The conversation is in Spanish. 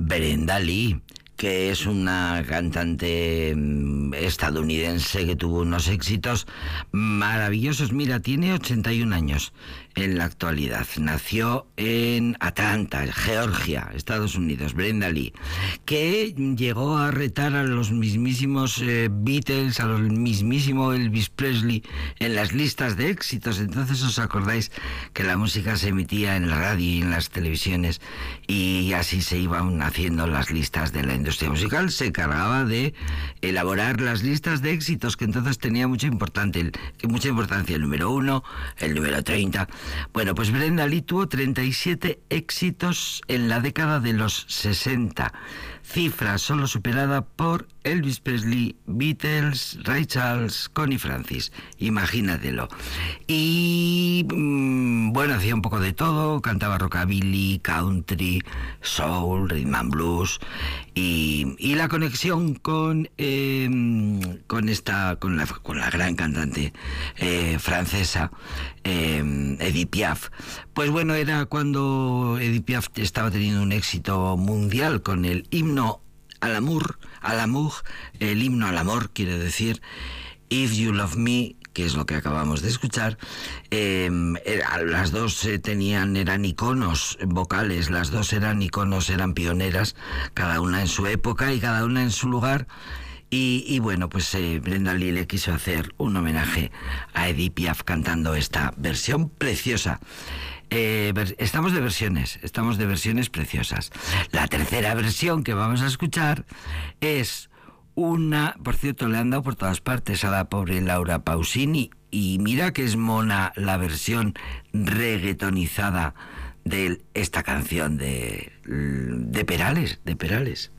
Brenda Lee, que es una cantante estadounidense que tuvo unos éxitos maravillosos. Mira, tiene 81 años en la actualidad. Nació en Atlanta, Georgia, Estados Unidos, Brenda Lee, que llegó a retar a los mismísimos Beatles, a los mismísimo Elvis Presley en las listas de éxitos. Entonces os acordáis que la música se emitía en la radio y en las televisiones, y así se iban haciendo las listas de la industria musical. Se encargaba de elaborar las listas de éxitos, que entonces tenía mucha importancia el número 1, el número 30. Bueno, pues Brenda Lee tuvo 37 éxitos en la década de los 60, cifra solo superada por Elvis Presley, Beatles, Ray Charles, Connie Francis, imagínatelo. Y bueno, hacía un poco de todo, cantaba rockabilly, country, soul, rhythm and blues, y la conexión con la gran cantante francesa Edith Piaf. Pues bueno, era cuando Edith Piaf estaba teniendo un éxito mundial con el himno al amour, el himno al amor, quiere decir If You Love Me, que es lo que acabamos de escuchar. Las dos eran iconos vocales, las dos eran iconos, eran pioneras, cada una en su época y cada una en su lugar. Y bueno, pues Brenda Lee le quiso hacer un homenaje a Edith Piaf cantando esta versión preciosa. Estamos de versiones preciosas. La tercera versión que vamos a escuchar es una, por cierto, le han dado por todas partes a la pobre Laura Pausini, y mira que es mona la versión reggaetonizada de esta canción de Perales.